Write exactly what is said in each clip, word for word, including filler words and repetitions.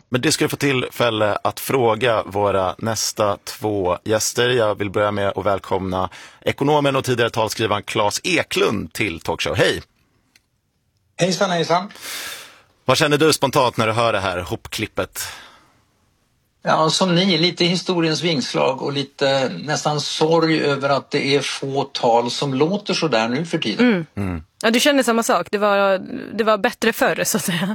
Men det ska du få tillfälle att fråga våra nästa två gäster. Jag vill börja med att välkomna ekonomen och tidigare talskrivaren Claes Eklund till Talkshow. Hej! Hejsan, hejsan. Vad känner du spontant när du hör det här hopklippet? Ja, som ni, lite historiens vingslag och lite nästan sorg över att det är få tal som låter så där nu för tiden. Mm. Mm. Ja, du känner samma sak. Det var, det var bättre förr, så att säga.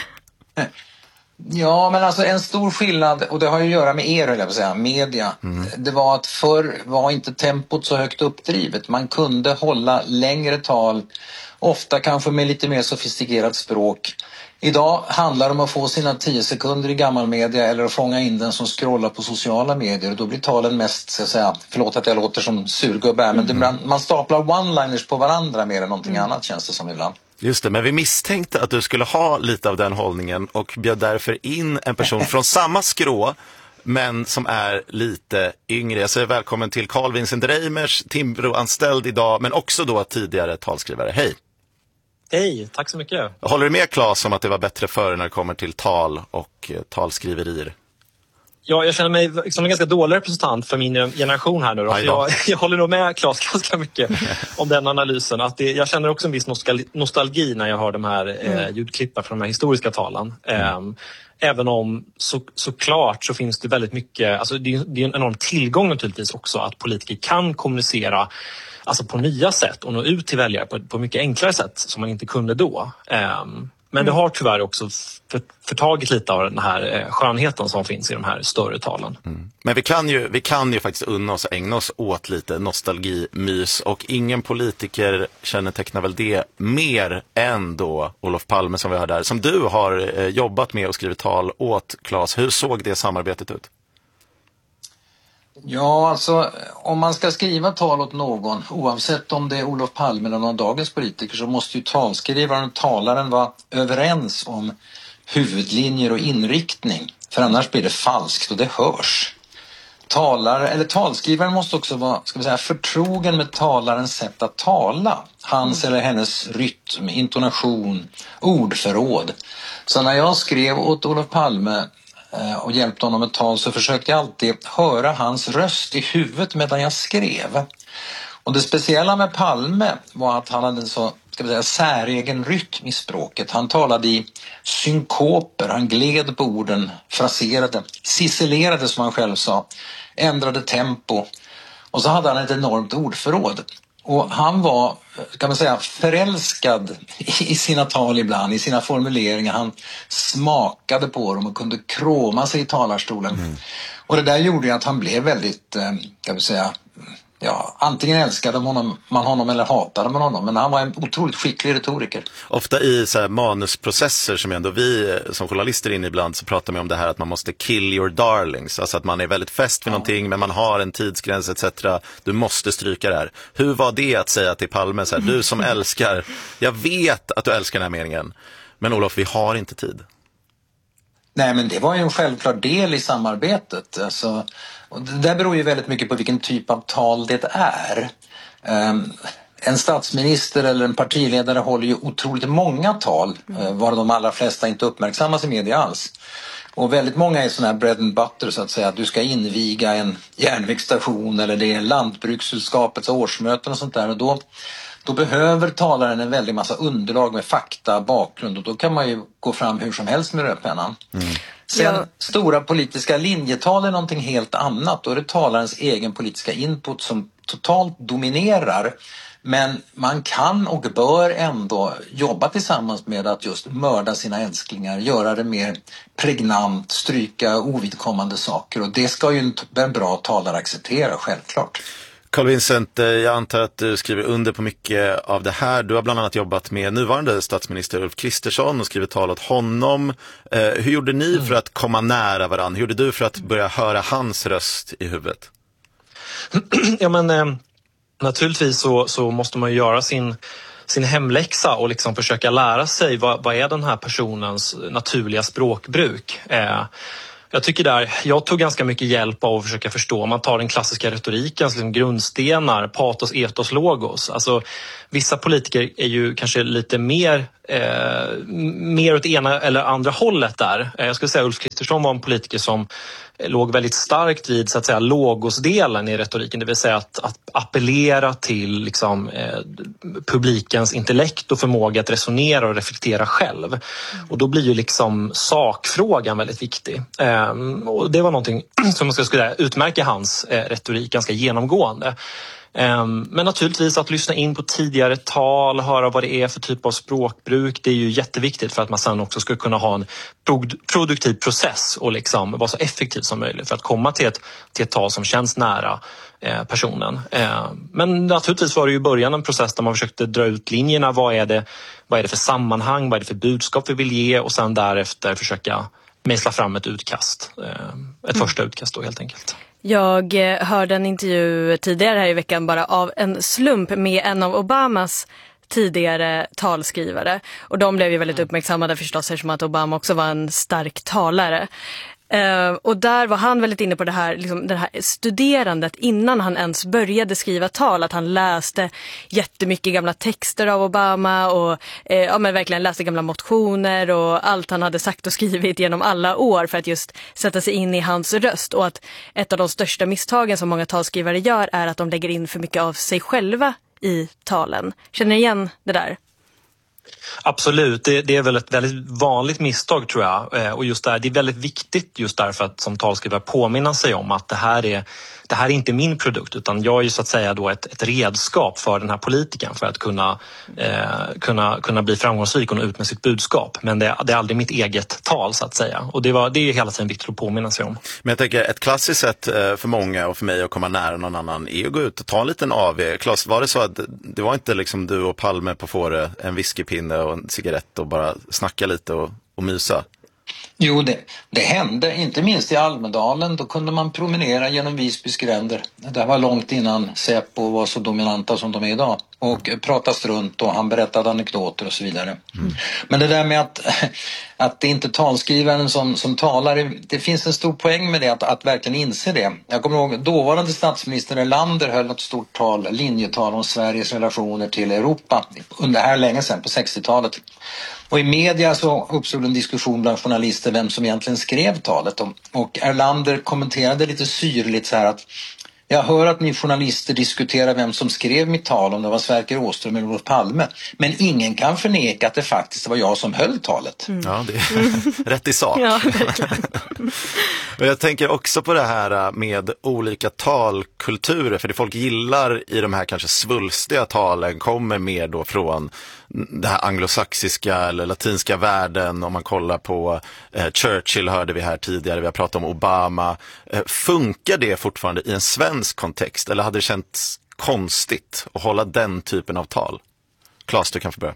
Ja, men alltså en stor skillnad, och det har ju att göra med er, eller jag vill säga, media. Mm. Det var att förr var inte tempot så högt uppdrivet. Man kunde hålla längre tal, ofta kanske med lite mer sofistikerat språk. Idag handlar det om att få sina tio sekunder i gammal media eller att fånga in den som scrollar på sociala medier. Då blir talen mest, så att säga, förlåt att jag låter som surgubbe här, men mm. det, man staplar one-liners på varandra mer än någonting mm. annat, känns det som ibland. Just det, men vi misstänkte att du skulle ha lite av den hållningen och bjöd därför in en person från samma skrå, men som är lite yngre. Jag säger välkommen till Carl Vincent Reimers, Timbro-anställd idag, men också då tidigare talskrivare. Hej! Hej, tack så mycket. Håller du med, Claes, om att det var bättre förr när det kommer till tal och eh, talskriverier? Ja, jag känner mig som en ganska dålig representant för min generation här nu då. Jag, jag håller nog med Claes ganska mycket om den analysen. Att det, jag känner också en viss nostalgi när jag hör de här mm. eh, ljudklippar från de här historiska talen. Mm. Um, även om så, såklart så finns det väldigt mycket, alltså det, det är en enorm tillgång naturligtvis också att politiker kan kommunicera alltså på nya sätt och nå ut till väljare på, på mycket enklare sätt som man inte kunde då. Um, men det har tyvärr också för, förtagit lite av den här eh, skönheten som finns i de här större talen. Mm. Men vi kan, ju, vi kan ju faktiskt unna oss och ägna oss åt lite nostalgimys, och ingen politiker kännetecknar väl det mer än då Olof Palme som vi har där. Som du har eh, jobbat med och skrivit tal åt, Claes. Hur såg det samarbetet ut? Ja, alltså om man ska skriva tal åt någon, oavsett om det är Olof Palme eller någon av dagens politiker, så måste ju talskrivaren och talaren vara överens om huvudlinjer och inriktning. För annars blir det falskt och det hörs. Talare, eller talskrivaren måste också vara, ska vi säga, förtrogen med talarens sätt att tala. Hans eller hennes rytm, intonation, ordförråd. Så när jag skrev åt Olof Palme och hjälpte honom ett tal, så försökte jag alltid höra hans röst i huvudet medan jag skrev. Och det speciella med Palme var att han hade en så, ska vi säga, säregen rytm i språket. Han talade i synkoper, han gled på orden, fraserade, ciselerade som han själv sa, ändrade tempo. Och så hade han ett enormt ordförråd. Och han var, kan man säga, förälskad i sina tal ibland, i sina formuleringar. Han smakade på dem och kunde kråma sig i talarstolen. Mm. Och det där gjorde att han blev väldigt, kan vi säga, ja, antingen älskade honom, man honom eller hatade man honom. Men han var en otroligt skicklig retoriker. Ofta i så här manusprocesser som ändå vi som journalister in ibland, så pratar man om det här att man måste kill your darlings. Alltså att man är väldigt fäst för ja. någonting, men man har en tidsgräns et cetera. Du måste stryka det här. Hur var det att säga till Palme så här, du som älskar, jag vet att du älskar den här meningen, men Olof, vi har inte tid. Nej, men det var ju en självklar del i samarbetet. Alltså, och det där beror ju väldigt mycket på vilken typ av tal det är. Um, en statsminister eller en partiledare håller ju otroligt många tal, uh, var de allra flesta inte uppmärksammas i media alls. Och väldigt många är sådana här bread and butter, så att säga. Du ska inviga en järnvägsstation eller det är lantbrukssällskapets årsmöten och sånt där. Och då, då behöver talaren en väldig massa underlag med fakta, bakgrund, och då kan man ju gå fram hur som helst med rödpennan. Mm. Sen ja. stora politiska linjetal är någonting helt annat. Då är det talarens egen politiska input som totalt dominerar. Men man kan och bör ändå jobba tillsammans med att just mörda sina älsklingar, göra det mer pregnant, stryka ovidkommande saker. Och det ska ju en bra talare acceptera, självklart. Carl Vincent, jag antar att du skriver under på mycket av det här. Du har bland annat jobbat med nuvarande statsminister Ulf Kristersson och skrivit tal åt honom. Hur gjorde ni mm. för att komma nära varandra? Hur gjorde du för att börja höra hans röst i huvudet? Ja, men eh, naturligtvis så, så måste man ju göra sin, sin hemläxa och liksom försöka lära sig vad, vad är den här personens naturliga språkbruk. Eh, Jag tycker där, jag tog ganska mycket hjälp av att försöka förstå. Man tar den klassiska retorikens liksom grundstenar, patos, etos, logos. Alltså vissa politiker är ju kanske lite mer, eh, mer åt ena eller andra hållet där. Jag skulle säga Ulf Kristersson var en politiker som låg väldigt starkt vid så att säga logosdelen i retoriken, det vill säga att, att appellera till liksom, eh, publikens intellekt och förmåga att resonera och reflektera själv. Och då blir ju liksom sakfrågan väldigt viktig. Eh, och det var någonting som man ska säga utmärka hans eh, retorik ganska genomgående. Men naturligtvis att lyssna in på tidigare tal, höra vad det är för typ av språkbruk, det är ju jätteviktigt för att man sen också ska kunna ha en produktiv process och liksom vara så effektiv som möjligt för att komma till ett, till ett tal som känns nära personen. Men naturligtvis var det ju början en process där man försökte dra ut linjerna, vad är det, vad är det för sammanhang, vad är det för budskap vi vill ge och sen därefter försöka mejsla fram ett utkast, ett mm. första utkast då helt enkelt. Jag hörde en intervju tidigare här i veckan bara av en slump med en av Obamas tidigare talskrivare. Och de blev ju väldigt uppmärksammade förstås eftersom att Obama också var en stark talare. Uh, och där var han väldigt inne på det här, liksom, det här studerandet innan han ens började skriva tal. Att han läste jättemycket gamla texter av Obama och uh, ja, men verkligen läste gamla motioner och allt han hade sagt och skrivit genom alla år för att just sätta sig in i hans röst. Och att ett av de största misstagen som många talskrivare gör är att de lägger in för mycket av sig själva i talen. Känner ni igen det där? Absolut, det, det är väl ett väldigt vanligt misstag tror jag, och just där, det är väldigt viktigt just därför att som talskrivare påminna sig om att det här är det här är inte min produkt utan jag är ju så att säga då ett, ett redskap för den här politiken för att kunna, eh, kunna, kunna bli framgångsrik och nå ut med sitt budskap. Men det, det är aldrig mitt eget tal så att säga. Och det, var, det är hela tiden viktigt att påminna sig om. Men jag tänker ett klassiskt sätt för många och för mig att komma nära någon annan är att gå ut och ta en liten A V. Klas, var det så att det var inte liksom du och Palme på Fårö, en whiskypinne och en cigarett och bara snacka lite och, och mysa? Jo, det, det hände, inte minst i Almedalen. Då kunde man promenera genom Visbys gränder. Det var långt innan Säpo var så dominanta som de är idag. Och prata strunt och han berättade anekdoter och så vidare. Mm. Men det där med att, att det inte är talskrivaren som, som talar, det finns en stor poäng med det, att, att verkligen inse det. Jag kommer ihåg dåvarande statsminister Erlander höll ett stort tal, linjetal om Sveriges relationer till Europa under här länge sedan på sextiotalet. Och i media så uppstod en diskussion bland journalister vem som egentligen skrev talet. Och Erlander kommenterade lite syrligt så här att jag hör att ni journalister diskuterar vem som skrev mitt tal, om det var Sverker Åström eller Olof Palme. Men ingen kan förneka att det faktiskt var jag som höll talet. Mm. Ja, det är rätt i sak. Ja, och jag tänker också på det här med olika talkulturer. För det folk gillar i de här kanske svulstiga talen kommer mer då från det här anglosaxiska eller latinska världen. Om man kollar på eh, Churchill hörde vi här tidigare, vi har pratat om Obama. Eh, funkar det fortfarande i en svensk kontext eller hade det känts konstigt att hålla den typen av tal? Claes, du kan få börja.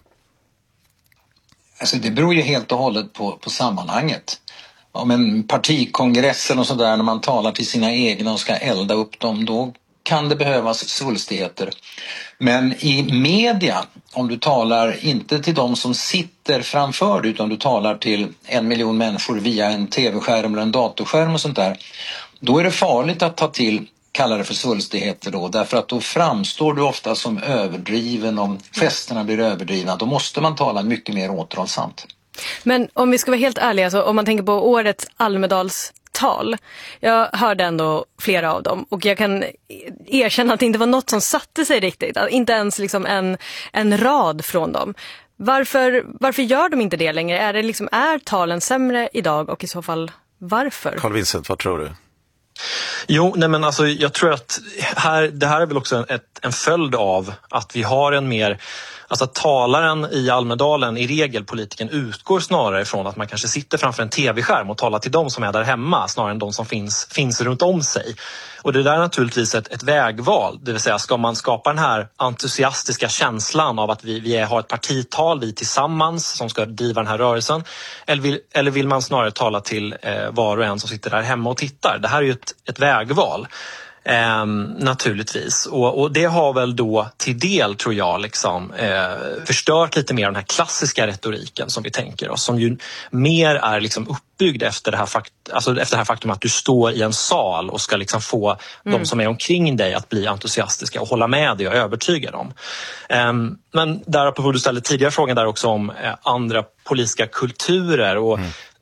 Alltså det beror ju helt och hållet på, på sammanhanget. Om en partikongress eller sådär, när man talar till sina egna och ska elda upp dem, då kan det behövas svulstigheter. Men i media, om du talar inte till de som sitter framför dig utan du talar till en miljon människor via en tv-skärm eller en datorskärm och sånt där, då är det farligt att ta till, kalla det för svulstigheter då, därför att då framstår du ofta som överdriven, om gesterna blir överdrivna, då måste man tala mycket mer återhållsamt. Men om vi ska vara helt ärliga, så om man tänker på årets Almedals tal. Jag hörde ändå flera av dem och jag kan erkänna att det inte var något som satte sig riktigt. Inte ens liksom en, en rad från dem. Varför, varför gör de inte det längre? Är, det liksom, är talen sämre idag och i så fall varför? Carl Vincent, vad tror du? Jo, nej men alltså jag tror att här, det här är väl också en, ett, en följd av att vi har en mer, alltså talaren i Almedalen, i regel politiken, utgår snarare ifrån att man kanske sitter framför en tv-skärm och talar till dem som är där hemma snarare än de som finns, finns runt om sig. Och det där är naturligtvis ett, ett vägval, det vill säga ska man skapa den här entusiastiska känslan av att vi, vi har ett partital, vi tillsammans som ska driva den här rörelsen, eller vill, eller vill man snarare tala till eh, var och en som sitter där hemma och tittar? Det här är ju ett, ett vägval. Eh, naturligtvis och, och det har väl då till del tror jag liksom, eh, förstört lite mer den här klassiska retoriken som vi tänker oss, som ju mer är liksom uppbyggd efter det här, fakt- alltså efter det här faktum att du står i en sal och ska liksom få mm. de som är omkring dig att bli entusiastiska och hålla med dig och övertyga dem. Eh, men därapå du ställde tidigare frågan där också om eh, andra politiska kulturer och mm.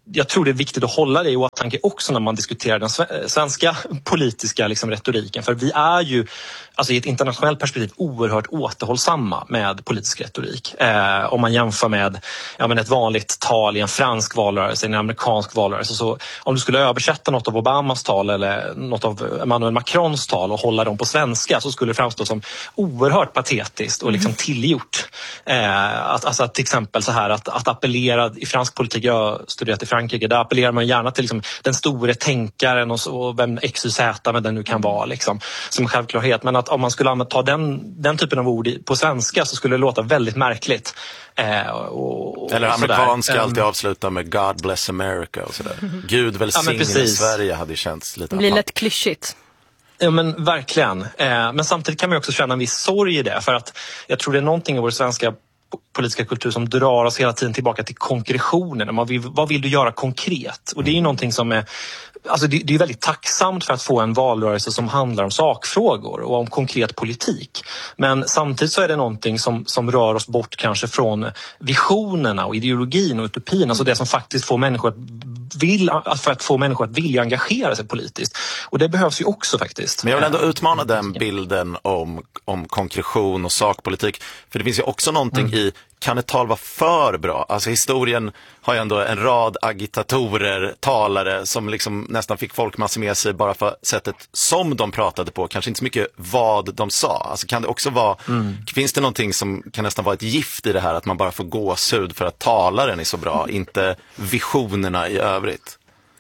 jag tror det är viktigt att hålla det i åtanke också när man diskuterar den svenska politiska liksom, retoriken. För vi är ju alltså, i ett internationellt perspektiv oerhört återhållsamma med politisk retorik. Eh, om man jämför med ja, men ett vanligt tal i en fransk valrörelse, en amerikansk valrörelse. Så om du skulle översätta något av Obamas tal eller något av Emmanuel Macrons tal och hålla dem på svenska så skulle det framstå som oerhört patetiskt och liksom tillgjort. Eh, att, alltså att till exempel så här att, att appellera i fransk politik, jag har studerat i Frankrike, där appellerar man gärna till liksom, den store tänkaren och, så, och vem X Y Z med den nu kan vara liksom, som självklarhet. Men att om man skulle ta den, den typen av ord på svenska så skulle det låta väldigt märkligt. Eh, och, och Eller amerikanska sådär. alltid avsluta med God bless America och sådär. Gud välsigne ja, Sverige hade ju känts lite... Det blir lätt klyschigt. Ja men verkligen. Eh, men samtidigt kan man också känna en viss sorg i det. För att jag tror det är någonting i vår svenska politiska kultur som drar oss hela tiden tillbaka till konkretionen. Man vill, vad vill du göra konkret? Och det är ju någonting som är... Alltså det, det är väldigt tacksamt för att få en valrörelse som handlar om sakfrågor och om konkret politik. Men samtidigt så är det någonting som, som rör oss bort kanske från visionerna och ideologin och utopin. Alltså det som faktiskt får människor att vill, för att få människor att vilja engagera sig politiskt. Och det behövs ju också faktiskt. Men jag vill ändå utmana den bilden om, om konkretion och sakpolitik. För det finns ju också någonting mm. i, kan ett tal vara för bra? Alltså historien har ju ändå en rad agitatorer, talare som liksom nästan fick folk massor med sig bara för sättet som de pratade på. Kanske inte så mycket vad de sa. Alltså kan det också vara, mm. finns det någonting som kan nästan vara ett gift i det här att man bara får gåshud för att talaren är så bra, inte visionerna i övrigt?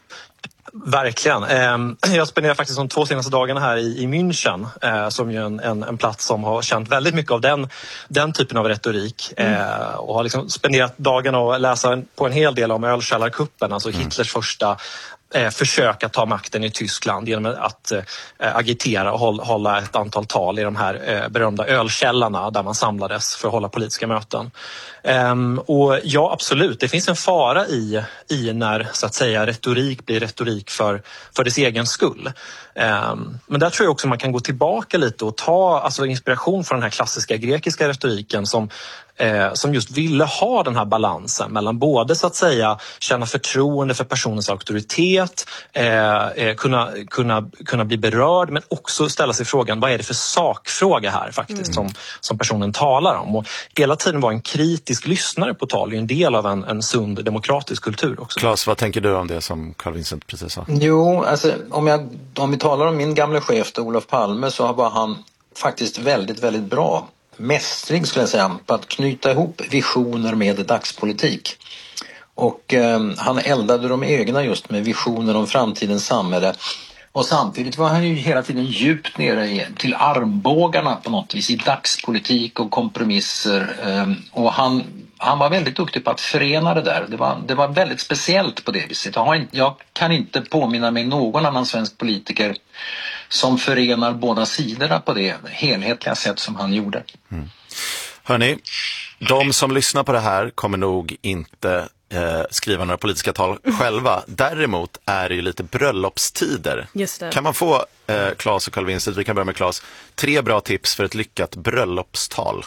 Verkligen. Jag spenderar faktiskt de två senaste dagarna här i München som ju en, en, en plats som har känt väldigt mycket av den, den typen av retorik mm. och har liksom spenderat dagarna och läsa på en hel del om ölkällarkuppen, alltså mm. Hitlers första eh, försök att ta makten i Tyskland genom att eh, agitera och hålla, hålla ett antal tal i de här eh, berömda ölkällarna där man samlades för att hålla politiska möten. Um, och ja, absolut. Det finns en fara i, i när så att säga retorik blir retorik för, för dess egen skull. Um, men där tror jag också man kan gå tillbaka lite och ta alltså, inspiration från den här klassiska grekiska retoriken som, eh, som just ville ha den här balansen mellan både så att säga känna förtroende för personens auktoritet, eh, kunna, kunna, kunna bli berörd, men också ställa sig frågan, vad är det för sakfråga här faktiskt mm. som, som personen talar om? Och hela tiden var en kritisk lyssnare på tal är en del av en, en sund demokratisk kultur också. Claes, vad tänker du om det som Carl Vincent precis sa? Jo, alltså om, jag, om vi talar om min gamla chef Olof Palme så var han faktiskt väldigt, väldigt bra. Mästrig skulle jag säga på att knyta ihop visioner med dagspolitik. Och eh, han eldade de egna just med visioner om framtidens samhälle. Och samtidigt var han ju hela tiden djupt nere i, till armbågarna på något vis i dagspolitik och kompromisser. Och han, han var väldigt duktig på att förena det där. Det var, det var väldigt speciellt på det viset. Jag, har inte, jag kan inte påminna mig någon annan svensk politiker som förenar båda sidorna på det helhetliga sätt som han gjorde. Mm. Hörrni, de som lyssnar på det här kommer nog inte eh, skriva några politiska tal själva. Däremot är det ju lite bröllopstider. Just det. Kan man få, eh, Claes och Carl Vincent, vi kan börja med Claes, tre bra tips för ett lyckat bröllopstal?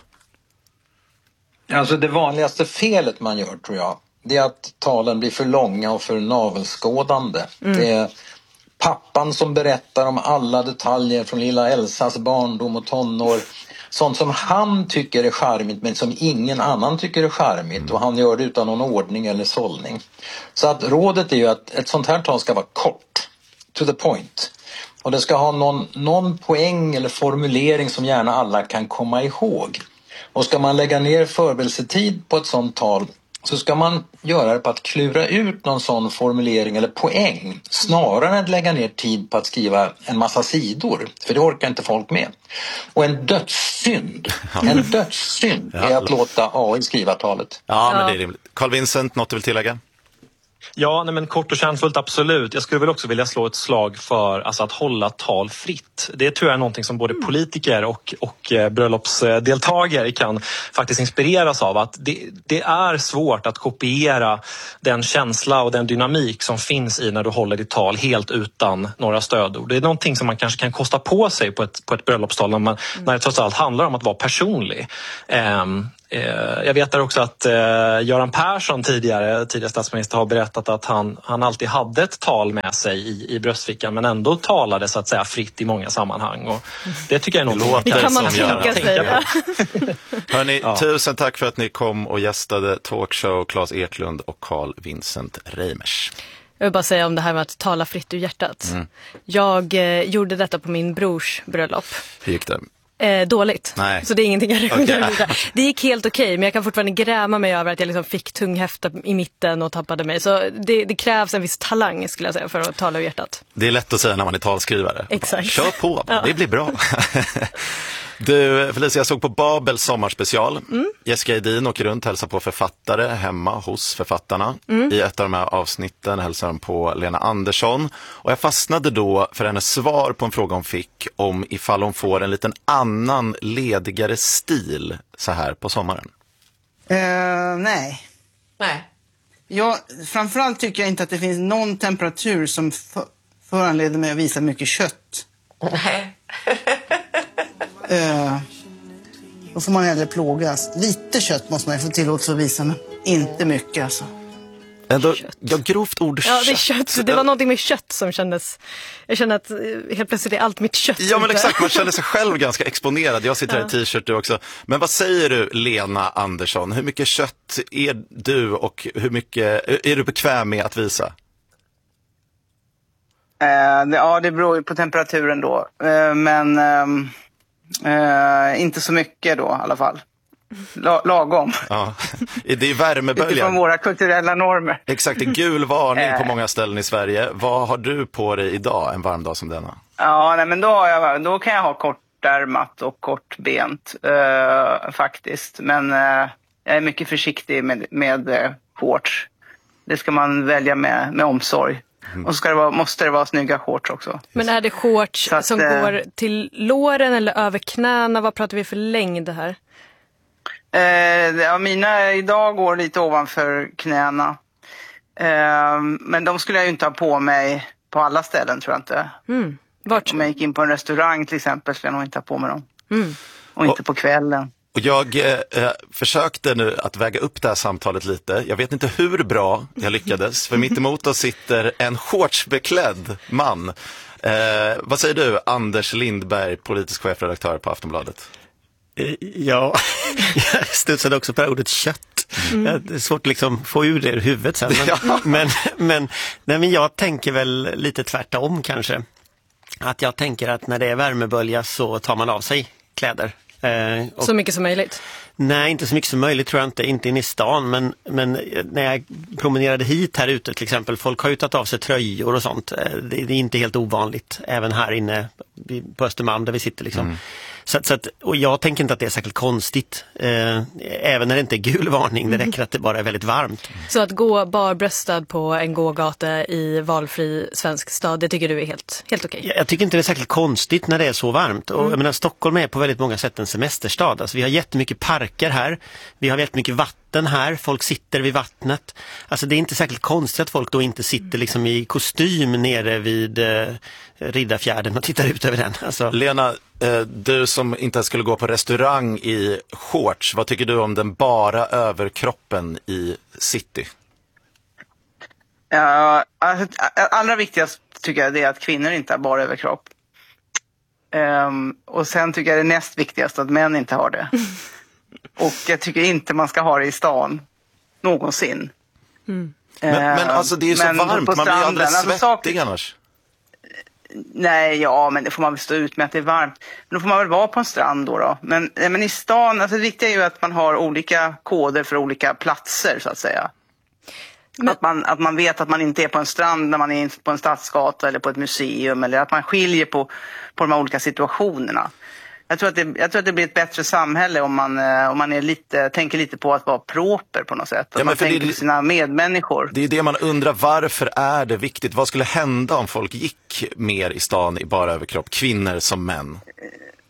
Alltså det vanligaste felet man gör tror jag, det är att talen blir för långa och för navelskådande. Mm. Det är pappan som berättar om alla detaljer från lilla Elsas barndom och tonår. Sånt som han tycker är charmigt men som ingen annan tycker är charmigt. Mm. Och han gör det utan någon ordning eller sållning. Så att rådet är ju att ett sånt här tal ska vara kort. To the point. Och det ska ha någon, någon poäng eller formulering som gärna alla kan komma ihåg. Och ska man lägga ner förberedelsetid på ett sånt tal så ska man göra det på att klura ut någon sån formulering eller poäng snarare än att lägga ner tid på att skriva en massa sidor, för det orkar inte folk med. Och en dödssynd, en dödssynd ja. är att låta A I skriva talet. Ja, men det är rimligt. Carl Vincent, något du vill tillägga? Ja, nej, men kort och kärnfullt absolut. Jag skulle väl också vilja slå ett slag för alltså, att hålla tal fritt. Det tror jag är någonting som både politiker och, och eh, bröllopsdeltagare kan faktiskt inspireras av. Att det, det är svårt att kopiera den känsla och den dynamik som finns i när du håller ditt tal helt utan några stödord. Det är någonting som man kanske kan kosta på sig på ett, på ett bröllopstal när, man, mm. när det trots allt handlar om att vara personlig. Um, Jag vet där också att Göran Persson, tidigare, tidigare statsminister, har berättat att han, han alltid hade ett tal med sig i, i bröstfickan, men ändå talade så att säga fritt i många sammanhang. Och det tycker jag är något det kan man tänka sig. Ja. Hörrni, ja. tusen tack för att ni kom och gästade Talkshow, Claes Eklund och Carl Vincent Reimers. Jag vill bara säga om det här med att tala fritt ur hjärtat. Mm. Jag eh, gjorde detta på min brors bröllop. Hur gick det? Eh, dåligt. Nej. Så det är ingenting jag rekommenderar. Okay. Det gick helt okej, okay, men jag kan fortfarande gräma mig över att jag liksom fick tunghäfta i mitten och tappade mig. Så det, det krävs en viss talang, skulle jag säga, för att tala ur hjärtat. Det är lätt att säga när man är talskrivare. Exakt. Kör på, ja. Det blir bra. Du, Felicia, jag såg på Babels sommarspecial. Mm. Jessica Edin åker runt, hälsar på författare hemma hos författarna. Mm. I ett av de här avsnitten hälsar de på Lena Andersson. Och jag fastnade då för hennes svar på en fråga hon fick om ifall hon får en liten annan, ledigare stil så här på sommaren. Uh, nej. Nej. Jag, framförallt tycker jag inte att det finns någon temperatur som för, föranleder mig att visa mycket kött. Nej. Uh, då får man hellre plågas. Lite kött måste man ju få tillåtelse att visa, men inte mycket alltså. Ändå, ja, grovt ord ja, det är kött. Det var någonting med kött som kändes... Jag kände att helt plötsligt är allt mitt kött. Ja, men exakt. Man känner sig själv ganska exponerad. Jag sitter här ja. i t-shirt du också. Men vad säger du, Lena Andersson? Hur mycket kött är du och hur mycket är du bekväm med att visa? Uh, det, ja, det beror ju på temperaturen då. Uh, men... Um... Uh, inte så mycket då i alla fall. La- lagom. Ja. Det är värmeböljan. Utifrån våra kulturella normer. Exakt, det är gul varning på många ställen i Sverige. Vad har du på dig idag en varm dag som denna? Ja, nej, men då, har jag, då kan jag ha kortärmat och kortbent uh, faktiskt. Men uh, jag är mycket försiktig med, med uh, shorts. Det ska man välja med, med omsorg. Mm. Och så ska det vara, måste det vara snygga shorts också. Men är det shorts att, som äh, går till låren eller över knäna? Vad pratar vi för längd här? Eh, ja, mina idag går lite ovanför knäna. Eh, men de skulle jag ju inte ha på mig på alla ställen, tror jag inte. Mm. Vart? Om jag gick in på en restaurang till exempel skulle jag nog inte ha på mig dem. Mm. Och inte på kvällen. Och jag eh, försökte nu att väga upp det här samtalet lite. Jag vet inte hur bra jag lyckades. För mitt emot oss sitter en shortsbeklädd man. Eh, vad säger du, Anders Lindberg, politisk chefredaktör på Aftonbladet? Ja, jag studsade också på ordet kött. Mm. Det är svårt att liksom få ur det ur huvudet sen. Men, ja. men, men, nej, men jag tänker väl lite tvärtom kanske. Att jag tänker att när det är värmebölja så tar man av sig kläder. Eh, och, så mycket som möjligt? Nej, inte så mycket som möjligt tror jag inte. Inte in i stan, men, men när jag promenerade hit här ute till exempel, folk har ju tagit av sig tröjor och sånt. Det är inte helt ovanligt, även här inne på Östermalm där vi sitter liksom. Mm. Så, så att, och jag tänker inte att det är särskilt konstigt. Eh, även när det inte är gul varning, det räcker att det bara är väldigt varmt. Så att gå barbröstad på en gågata i valfri svensk stad, det tycker du är helt, helt okej? Jag, jag tycker inte det är särskilt konstigt när det är så varmt. Och, mm. jag menar, Stockholm är på väldigt många sätt en semesterstad. Alltså, vi har jättemycket parker här. Vi har jättemycket vatten här. Folk sitter vid vattnet. Alltså det är inte särskilt konstigt att folk då inte sitter liksom i kostym nere vid eh, Riddarfjärden och tittar ut över den. Alltså. Lena, eh, du som inte skulle gå på restaurang i shorts, vad tycker du om den bara överkroppen i city? Ja, alltså, allra viktigast tycker jag det är att kvinnor inte har bara överkropp. Um, och sen tycker jag det näst viktigast att män inte har det. Och jag tycker inte man ska ha det i stan någonsin. Mm. Men, men alltså det är ju så varmt, man blir alldeles svettig alltså, annars. Nej, ja, men det får man väl stå ut med att det är varmt. Men då får man väl vara på en strand då. då. Men, men i stan, alltså det viktiga är ju att man har olika koder för olika platser så att säga. Men... Att, man, att man vet att man inte är på en strand när man är på en stadsgata eller på ett museum. Eller att man skiljer på, på de här olika situationerna. Jag tror, att det, jag tror att det blir ett bättre samhälle om man, om man är lite, tänker lite på att vara proper på något sätt. Om ja, man tänker det, på sina medmänniskor. Det är det man undrar, varför är det viktigt? Vad skulle hända om folk gick mer i stan i bara överkropp? Kvinnor som män?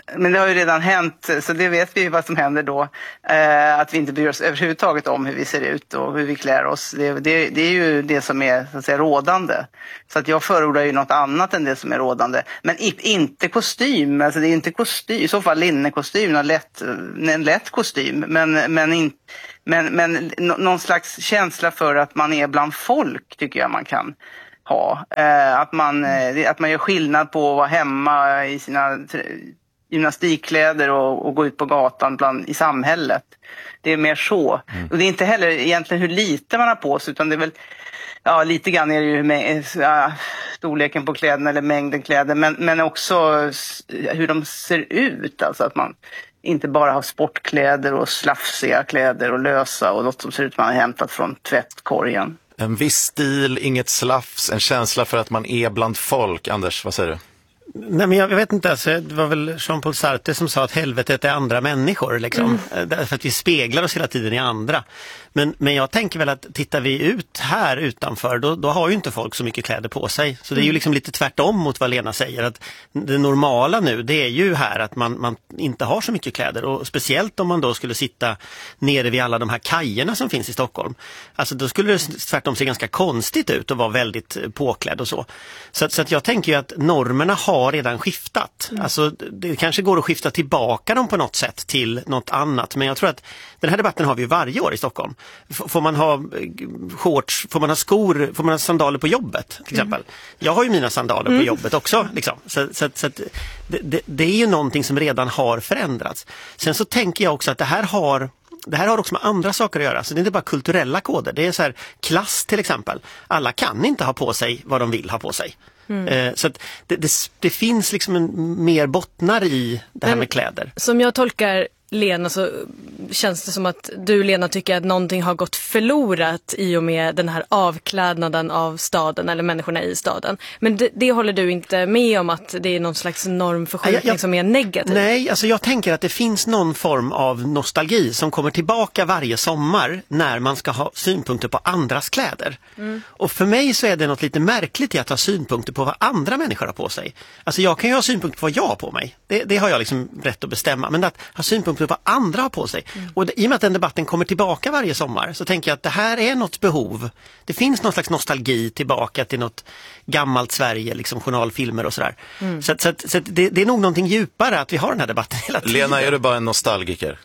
men det har ju redan hänt, så det vet vi vad som händer då. Eh, att vi inte bryr oss överhuvudtaget om hur vi ser ut och hur vi klär oss. Det, det, det är ju det som är så att säga rådande. Så att jag förordar ju något annat än det som är rådande. Men i, inte kostym, alltså det är inte kostym, i så fall linnekostym, en lätt, en lätt kostym. Men, men, in, men, men någon slags känsla för att man är bland folk tycker jag man kan ha. Eh, att, man, eh, att man gör skillnad på att vara hemma i sina gymnastikkläder och, och gå ut på gatan bland, i samhället. Det är mer så. Mm. Och det är inte heller egentligen hur lite man har på sig, utan det är väl, ja, lite grann är det ju med ja, storleken på kläderna eller mängden kläder, men, men också hur de ser ut. Alltså att man inte bara har sportkläder och slafsiga kläder och lösa och något som ser ut som man har hämtat från tvättkorgen. En viss stil, inget slafs, en känsla för att man är bland folk. Anders, vad säger du? Nej, men jag vet inte, alltså, det var väl Jean-Paul Sartre som sa att helvetet är andra människor liksom. Mm. Därför att vi speglar oss hela tiden i andra. Men, men jag tänker väl att tittar vi ut här utanför, då, då har ju inte folk så mycket kläder på sig. Så det är ju liksom lite tvärtom mot vad Lena säger, att det normala nu, det är ju här att man, man inte har så mycket kläder. Och speciellt om man då skulle sitta nere vid alla de här kajerna som finns i Stockholm. Alltså då skulle det tvärtom se ganska konstigt ut och vara väldigt påklädd och så. Så, så att jag tänker ju att normerna har redan skiftat. Mm. Alltså det kanske går att skifta tillbaka dem på något sätt till något annat. Men jag tror att den här debatten har vi ju varje år i Stockholm. F- får man ha shorts, får man ha skor, får man ha sandaler på jobbet till exempel. Mm. Jag har ju mina sandaler mm. på jobbet också. Liksom. Så, så, så att det, det, det är ju någonting som redan har förändrats. Sen så tänker jag också att det här har Det här har också med andra saker att göra. Så det är inte bara kulturella koder. Det är så här, klass till exempel. Alla kan inte ha på sig vad de vill ha på sig. Mm. Eh, så att det, det, det finns liksom en, mer bottnar i det här Men, med kläder. Som jag tolkar Lena, så känns det som att du, Lena, tycker att någonting har gått förlorat i och med den här avklädnaden av staden eller människorna i staden. Men det, det håller du inte med om, att det är någon slags normförskjutning jag, jag, som är negativ? Nej, alltså jag tänker att det finns någon form av nostalgi som kommer tillbaka varje sommar när man ska ha synpunkter på andras kläder. Mm. Och för mig så är det något lite märkligt i att ha synpunkter på vad andra människor har på sig. Alltså jag kan ju ha synpunkter på vad jag har på mig. Det, det har jag liksom rätt att bestämma. Men att ha synpunkter på vad andra har på sig. Mm. Och i och med att den debatten kommer tillbaka varje sommar, så tänker jag att det här är något behov. Det finns någon slags nostalgi tillbaka till något gammalt Sverige, liksom journalfilmer och sådär. Mm. Så, så, så det, det är nog någonting djupare att vi har den här debatten hela tiden. Lena, är du bara en nostalgiker?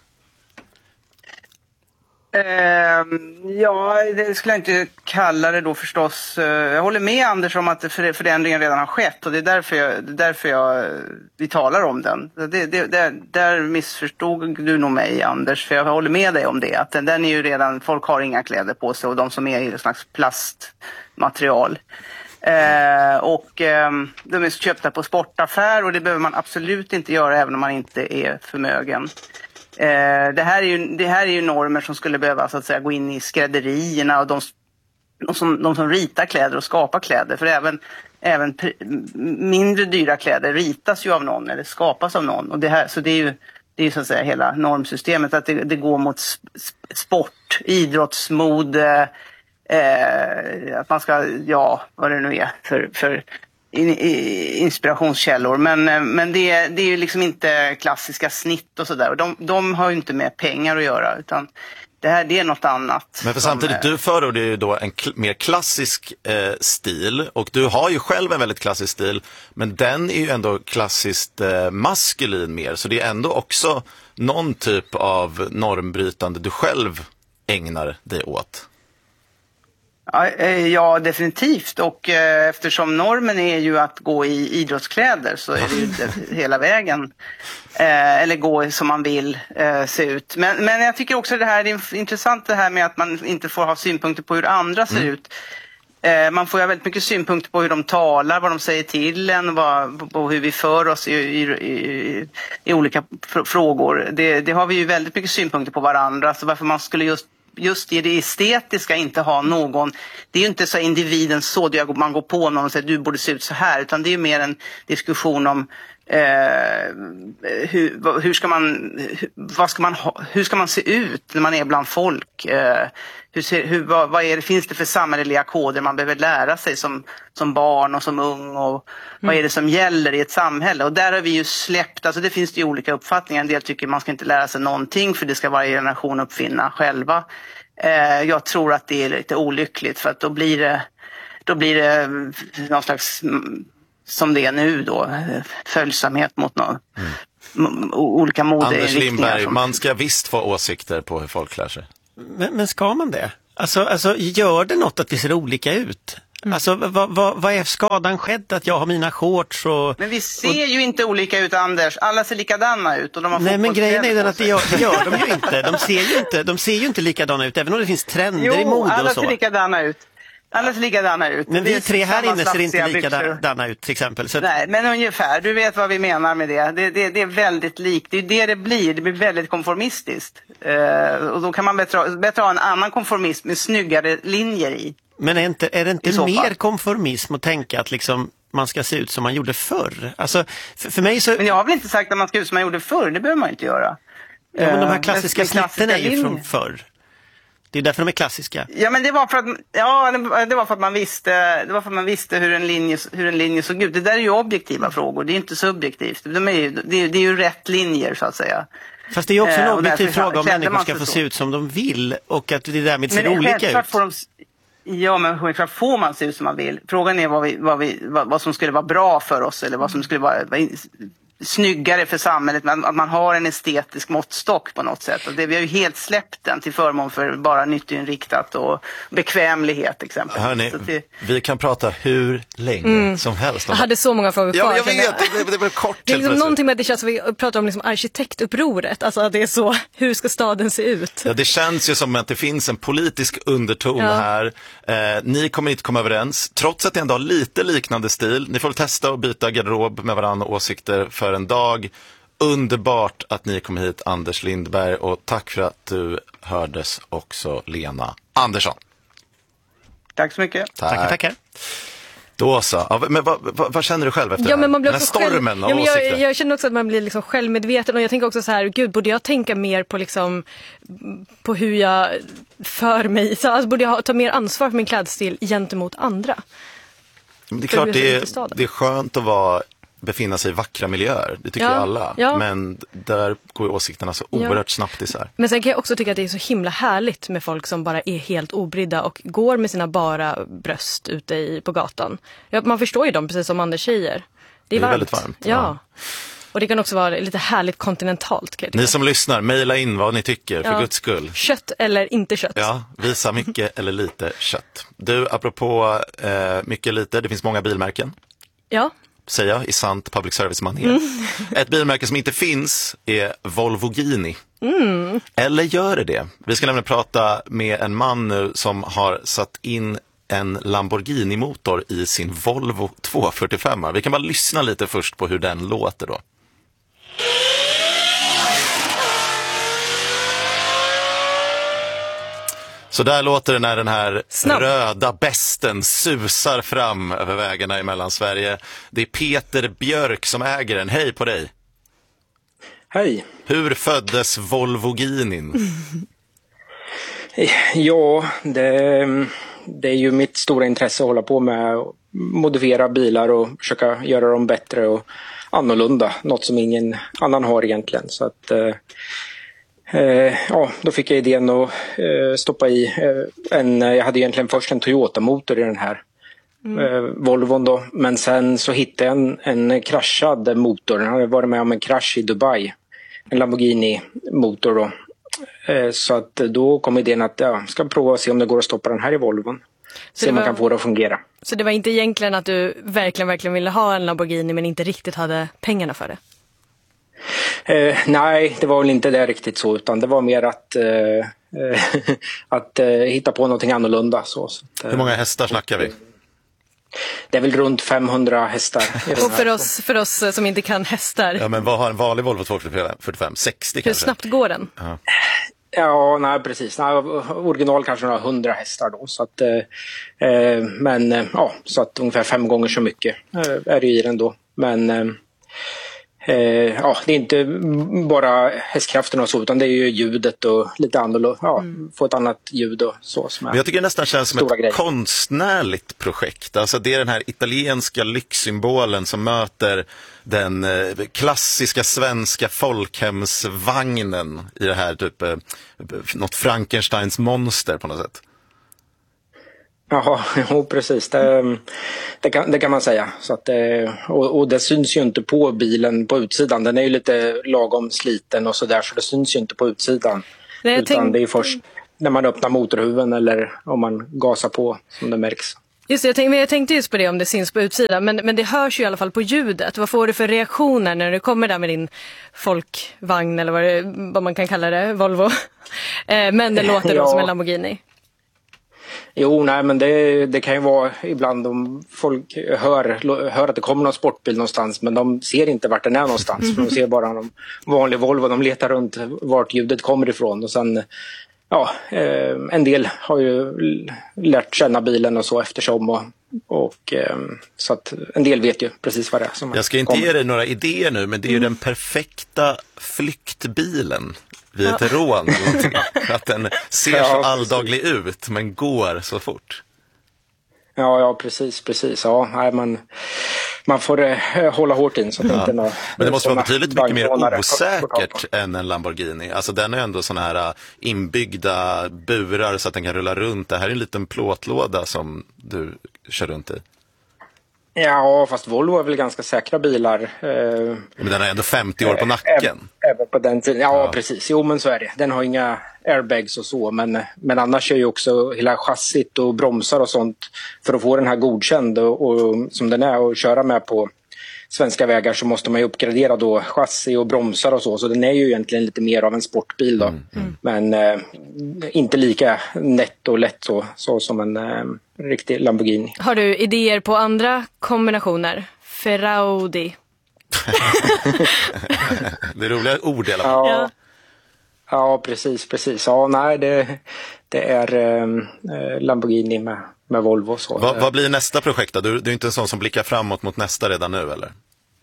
Uh, ja, det skulle jag inte kalla det då förstås. Uh, jag håller med Anders om att för, förändringen redan har skett, och det är därför jag, det är därför jag, vi talar om den. Det, det, det, där missförstod du nog mig, Anders, för jag håller med dig om det. Att den, den är ju redan, folk har inga kläder på sig, och de som är i en slags plastmaterial. Uh, och um, de är köpta på sportaffär, och det behöver man absolut inte göra även om man inte är förmögen. Eh, det, här är ju, det här är ju normer som skulle behöva, så att säga, gå in i skrädderierna och de, de, som, de som ritar kläder och skapar kläder. För även, även mindre dyra kläder ritas ju av någon eller skapas av någon. Och det här, så det är ju, det är ju så att säga hela normsystemet, att det, det går mot sport, idrottsmode, eh, att man ska, ja, vad det nu är för... för inspirationskällor, men, men det, det är ju liksom inte klassiska snitt och sådär, och de, de har ju inte med pengar att göra, utan det här, det är något annat. Men för samtidigt, du förordar ju då en kl- mer klassisk eh, stil, och du har ju själv en väldigt klassisk stil, men den är ju ändå klassiskt eh, maskulin mer, så det är ändå också någon typ av normbrytande du själv ägnar dig åt. Ja, definitivt. Och eh, eftersom normen är ju att gå i idrottskläder, så är det ju inte hela vägen. Eh, eller gå som man vill eh, se ut. Men, men jag tycker också det här är intressant, det här med att man inte får ha synpunkter på hur andra ser mm. ut. Eh, man får ju väldigt mycket synpunkter på hur de talar, vad de säger till en, vad, på hur vi för oss i, i, i, i olika fr- frågor. Det, det har vi ju väldigt mycket synpunkter på varandra, så varför man skulle just just i det estetiska inte ha någon, det är ju inte så individen så, man går på någon och säger du borde se ut så här, utan det är ju mer en diskussion om Eh, hur, hur ska man, vad ska man ha, hur ska man se ut när man är bland folk? Eh, hur ser, hur, vad, vad är det, finns det för samhälleliga koder man behöver lära sig som, som barn och som ung? Och mm. vad är det som gäller i ett samhälle? Och där har vi ju släppt, alltså det finns det ju olika uppfattningar. En del tycker man ska inte lära sig någonting för det ska varje generation uppfinna själva. Eh, jag tror att det är lite olyckligt för att då blir det, då blir det någon slags... som det är nu då, följsamhet mot någon, mm. olika modeinriktningar. Anders Lindberg, som... man ska visst få åsikter på hur folk klär sig. Men, men ska man det? Alltså, alltså, gör det något att vi ser olika ut? Mm. Alltså, vad, vad, vad är skadan skedd att jag har mina shorts och... Men vi ser och... ju inte olika ut, Anders. Alla ser likadana ut. Och de har Nej, men grejen är den att det gör, det gör de ju inte. De ser ju inte, de ser ju inte likadana ut, även om det finns trender jo, i mode och så. alla ser likadana ut. Alla ser likadana ut. Men vi tre här inne ser inte likadana ut till exempel. Så att... Nej, men ungefär. Du vet vad vi menar med det. Det, det, det är väldigt likt. Det är det det blir. Det blir väldigt konformistiskt. Uh, och då kan man bättre, bättre ha en annan konformism med snyggare linjer i. Men är, inte, är det inte mer fall. konformism att tänka att liksom man ska se ut som man gjorde förr? Alltså, för, för mig så... Men jag har väl inte sagt att man ska se ut som man gjorde förr. Det behöver man inte göra. Ja, men de här klassiska uh, snitten är ju linjer. Från förr. Det är därför de är klassiska. Ja, men det var för att ja, det var för att man visste, det var för att man visste hur en linje hur en linje såg ut. Det där är ju objektiva frågor, det är inte subjektivt. De är ju, det, är, det är ju rätt linjer så att säga. Fast det är ju också en eh, objektiv fråga om människor ska få så. se ut som de vill och att det därmed ser men olika ut. Får de, ja, men självklart får man se ut som man vill. Frågan är vad, vi, vad, vi, vad, vad som skulle vara bra för oss eller vad som skulle vara, vara snyggare för samhället, men att man har en estetisk måttstock på något sätt. Och det, vi har ju helt släppt den till förmån för bara nyttoinriktat och bekvämlighet exempelvis. Hörrni, det... vi kan prata hur länge mm. som helst. Jag hade så många frågor kvar. Ja, jag vet, det blev, det blev kort. Det är liksom någonting med att det känns som vi pratar om liksom arkitektupproret. Alltså att det är så, hur ska staden se ut? Ja, det känns ju som att det finns en politisk underton ja. här. Eh, ni kommer inte komma överens, trots att det ändå har lite liknande stil. Ni får testa och byta garderob med varandra och åsikter för en dag. Underbart att ni kom hit, Anders Lindberg, och tack för att du hördes också, Lena Andersson. Tack så mycket. Tack. Tackar, tackar. Då så. Ja, men vad, vad, vad känner du själv efter ja, men man blir den här stormen själv... av ja, men åsikter? jag, jag känner också att man blir liksom självmedveten och jag tänker också så här, gud, borde jag tänka mer på liksom på hur jag för mig, så alltså, borde jag ta mer ansvar för min klädstil gentemot andra? Men det är klart, det är, det är skönt att vara befinna sig i vackra miljöer, det tycker ja, ju alla. Ja. Men där går ju åsikterna så oerhört ja. snabbt isär. Men sen kan jag också tycka att det är så himla härligt med folk som bara är helt obrydda och går med sina bara bröst ute i, på gatan. Ja, man förstår ju dem, precis som Anders säger. Det är, det är varmt. väldigt varmt. Ja. ja. Och det kan också vara lite härligt kontinentalt. Ni som lyssnar, mejla in vad ni tycker, för ja. Guds skull. Kött eller inte kött. Ja, visa mycket eller lite kött. Du, apropå eh, mycket lite, det finns många bilmärken. Ja. Säger jag i sant public service-manér. Mm. Ett bilmärke som inte finns är Volvogini. Mm. Eller gör det det? Vi ska nämligen prata med en man nu som har satt in en Lamborghini-motor i sin Volvo tvåhundrafyrtiofem. Vi kan bara lyssna lite först på hur den låter då. Så där låter det när den här Snabb. röda besten susar fram över vägarna i Mellansverige. Det är Peter Björk som äger den. Hej på dig! Hej! Hur föddes Volvoginin? Ja, det, det är ju mitt stora intresse att hålla på med att modifiera bilar och försöka göra dem bättre och annorlunda. Något som ingen annan har egentligen. Så att... Eh, ja, då fick jag idén att eh, stoppa i eh, en, jag hade egentligen först en Toyota-motor i den här mm. eh, Volvon då, men sen så hittade jag en, en kraschad motor. Den hade varit med om en krasch i Dubai, en Lamborghini-motor då. Eh, så att då kom idén att jag ja, ska prova att se om det går att stoppa den här i Volvon. Så se om var, man kan få det att fungera. Så det var inte egentligen att du verkligen, verkligen ville ha en Lamborghini men inte riktigt hade pengarna för det? Eh, nej, det var väl inte det riktigt så, utan det var mer att, eh, att eh, hitta på någonting annorlunda. Så, så att, eh, Hur många hästar snackar vi? Det är väl runt femhundra hästar. Och för oss, för oss som inte kan hästar. Ja, men vad har en vanlig Volvo tvåhundrafyrtiofem? sextio kanske? Hur snabbt går den? Uh-huh. Ja, nej precis. Nej, original kanske några hundra hästar då. Så att, eh, men ja, så att ungefär fem gånger så mycket eh, är det i den då. Men... Eh, Eh, ja, det är inte bara hästkraften och så, utan det är ju ljudet och lite annorlunda, ja, mm. få ett annat ljud och så. Som är Men jag tycker det nästan känns som ett grejer. konstnärligt projekt. Alltså det är den här italienska lyxsymbolen som möter den eh, klassiska svenska folkhemsvagnen i det här typ eh, något Frankensteins monster på något sätt. Jaha, jo, precis. Det, det, kan, det kan man säga. Så att, och, och det syns ju inte på bilen på utsidan. Den är ju lite lagom sliten och sådär, så det syns ju inte på utsidan. Nej, utan tänk... det är först när man öppnar motorhuven eller om man gasar på som det märks. Just det, jag tänkte, jag tänkte just på det om det syns på utsidan. Men, men det hörs ju i alla fall på ljudet. Vad får du för reaktioner när du kommer där med din folkvagn eller vad, det, vad man kan kalla det, Volvo? Men det låter då ja. som en Lamborghini. Jo, nej, men det, det kan ju vara ibland om folk hör, hör att det kommer någon sportbil någonstans, men de ser inte vart den är någonstans. Mm. För de ser bara en vanlig Volvo, de letar runt vart ljudet kommer ifrån. Och sen, ja, eh, en del har ju lärt känna bilen och så eftersom. Och, och, eh, så att en del vet ju precis vad det är som Jag ska inte kommer. ge dig några idéer nu, men det är ju mm. den perfekta flyktbilen vid ett ja. rån. Att den ser ja, så alldaglig ut men går så fort. Ja, ja precis, precis. Ja, nej, man, man får eh, hålla hårt in. Så att ja. inte några, men det måste vara betydligt mycket mer osäkert än en Lamborghini. Alltså den är ändå såna här inbyggda burar så att den kan rulla runt. Det här är en liten plåtlåda som du kör runt i. Ja, fast Volvo är väl ganska säkra bilar. Men den har ändå femtio år på nacken. Även, även på den tiden. Ja, ja, precis. Jo, men så är det. Den har inga airbags och så. Men, men annars är ju också hela chassit och bromsar och sånt för att få den här godkänd och, och som den är och köra med på svenska vägar så måste man ju uppgradera då chassi och bromsar och så. Så den är ju egentligen lite mer av en sportbil då. Mm, mm. Men eh, inte lika nätt och lätt så, så som en eh, riktig Lamborghini. Har du idéer på andra kombinationer? Ferraudi. Det är roliga ord i alla fall. Ja. Ja, precis, precis. Ja, nej, det, det är eh, Lamborghini med, med Volvo. Så. Va, vad blir nästa projekt då? Du, du är inte en sån som blickar framåt mot nästa redan nu, eller?